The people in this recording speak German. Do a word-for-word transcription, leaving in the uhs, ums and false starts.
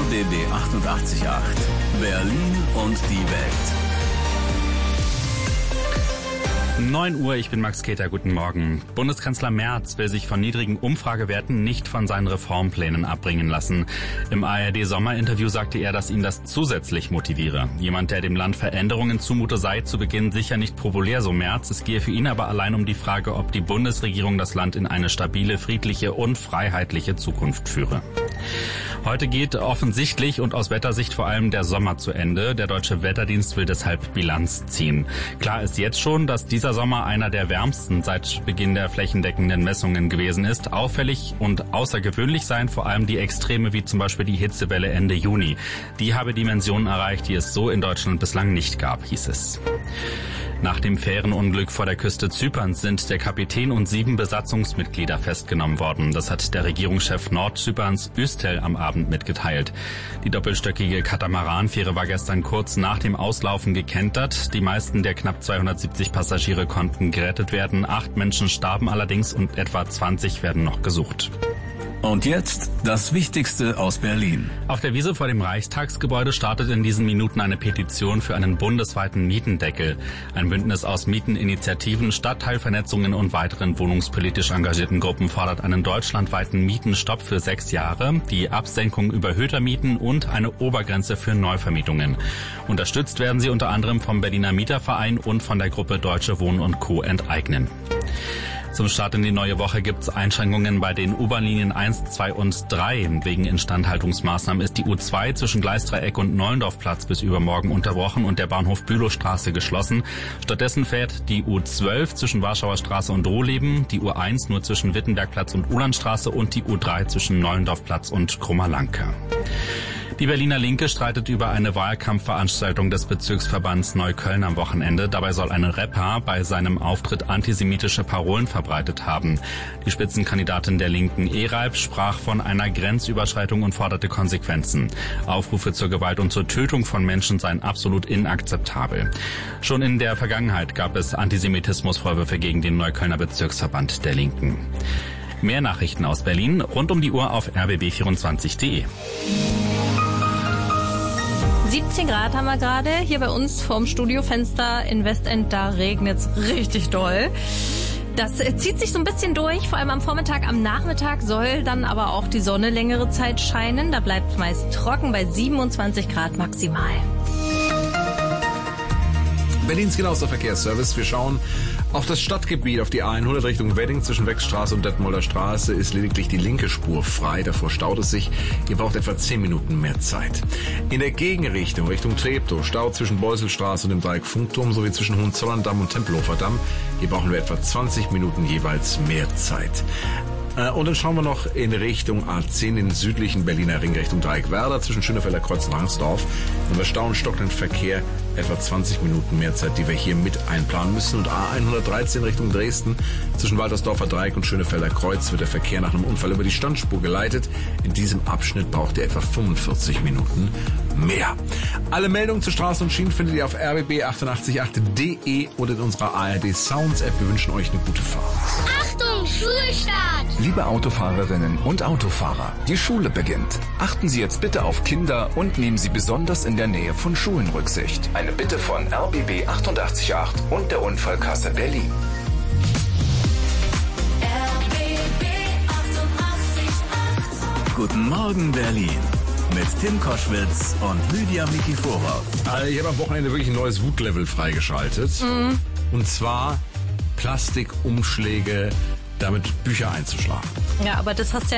B B achtundachtzig Komma acht. Berlin und die Welt. neun Uhr, ich bin Max Keter, guten Morgen. Bundeskanzler Merz will sich von niedrigen Umfragewerten nicht von seinen Reformplänen abbringen lassen. Im A R D-Sommerinterview sagte er, dass ihn das zusätzlich motiviere. Jemand, der dem Land Veränderungen zumute, sei zu Beginn sicher nicht populär, so Merz. Es gehe für ihn aber allein um die Frage, ob die Bundesregierung das Land in eine stabile, friedliche und freiheitliche Zukunft führe. Heute geht offensichtlich und aus Wettersicht vor allem der Sommer zu Ende. Der Deutsche Wetterdienst will deshalb Bilanz ziehen. Klar ist jetzt schon, dass dieser Sommer einer der wärmsten seit Beginn der flächendeckenden Messungen gewesen ist. Auffällig und außergewöhnlich seien vor allem die Extreme wie zum Beispiel die Hitzewelle Ende Juni. Die habe Dimensionen erreicht, die es so in Deutschland bislang nicht gab, hieß es. Nach dem Fährenunglück vor der Küste Zyperns sind der Kapitän und sieben Besatzungsmitglieder festgenommen worden. Das hat der Regierungschef Nordzyperns Üstel am Abend mitgeteilt. Die doppelstöckige Katamaranfähre war gestern kurz nach dem Auslaufen gekentert. Die meisten der knapp zweihundertsiebzig Passagiere konnten gerettet werden. Acht Menschen starben allerdings und etwa zwanzig werden noch gesucht. Und jetzt das Wichtigste aus Berlin. Auf der Wiese vor dem Reichstagsgebäude startet in diesen Minuten eine Petition für einen bundesweiten Mietendeckel. Ein Bündnis aus Mieteninitiativen, Stadtteilvernetzungen und weiteren wohnungspolitisch engagierten Gruppen fordert einen deutschlandweiten Mietenstopp für sechs Jahre, die Absenkung überhöhter Mieten und eine Obergrenze für Neuvermietungen. Unterstützt werden sie unter anderem vom Berliner Mieterverein und von der Gruppe Deutsche Wohnen und Co. enteignen. Zum Start in die neue Woche gibt es Einschränkungen bei den U-Bahn-Linien eins, zwei und drei. Wegen Instandhaltungsmaßnahmen ist die U zwei zwischen Gleisdreieck und Nollendorfplatz bis übermorgen unterbrochen und der Bahnhof Bülowstraße geschlossen. Stattdessen fährt die U zwölf zwischen Warschauer Straße und Rohleben, die U eins nur zwischen Wittenbergplatz und Ulandstraße und die U drei zwischen Nollendorfplatz und Krummerlanke. Die Berliner Linke streitet über eine Wahlkampfveranstaltung des Bezirksverbands Neukölln am Wochenende. Dabei soll ein Rapper bei seinem Auftritt antisemitische Parolen verbreitet haben. Die Spitzenkandidatin der Linken Eralb sprach von einer Grenzüberschreitung und forderte Konsequenzen. Aufrufe zur Gewalt und zur Tötung von Menschen seien absolut inakzeptabel. Schon in der Vergangenheit gab es Antisemitismusvorwürfe gegen den Neuköllner Bezirksverband der Linken. Mehr Nachrichten aus Berlin rund um die Uhr auf r b b vierundzwanzig punkt de. siebzehn Grad haben wir gerade hier bei uns vorm Studiofenster in Westend. Da regnet es richtig doll. Das zieht sich so ein bisschen durch, vor allem am Vormittag. Am Nachmittag soll dann aber auch die Sonne längere Zeit scheinen. Da bleibt es meist trocken bei siebenundzwanzig Grad maximal. Berlins genauester Verkehrsservice. Wir schauen auf das Stadtgebiet, auf die A hundert Richtung Wedding. Zwischen Wechstraße und Detmolder Straße ist lediglich die linke Spur frei. Davor staut es sich. Ihr braucht etwa zehn Minuten mehr Zeit. In der Gegenrichtung, Richtung Treptow, Stau zwischen Beuselstraße und dem Dreieck Funkturm sowie zwischen Hohenzollern-Damm und Tempelhofer Damm. Hier brauchen wir etwa zwanzig Minuten jeweils mehr Zeit. Und dann schauen wir noch in Richtung A zehn, den südlichen Berliner Ring Richtung Dreieckwerder, zwischen Schönefelder Kreuz und Rangsdorf. Und wir stauen stockenden Verkehr, etwa zwanzig Minuten mehr Zeit, die wir hier mit einplanen müssen. Und A hundertdreizehn Richtung Dresden, zwischen Waltersdorfer Dreieck und Schönefelder Kreuz wird der Verkehr nach einem Unfall über die Standspur geleitet. In diesem Abschnitt braucht ihr etwa fünfundvierzig Minuten mehr. Alle Meldungen zu Straßen und Schienen findet ihr auf r b b achtundachtzig punkt acht punkt de und in unserer A R D Sounds App. Wir wünschen euch eine gute Fahrt. Achtung, Schulstart! Liebe Autofahrerinnen und Autofahrer, die Schule beginnt. Achten Sie jetzt bitte auf Kinder und nehmen Sie besonders in der Nähe von Schulen Rücksicht. Eine Bitte von R B B achtundachtzig Komma acht und der Unfallkasse Berlin. R B B achtundachtzig Komma acht. Guten Morgen, Berlin. Mit Tim Koschwitz und Lydia Mikiforov. Also ich habe am Wochenende wirklich ein neues Wutlevel freigeschaltet. Mhm. Und zwar Plastikumschläge, damit Bücher einzuschlagen. Ja, aber das hast du ja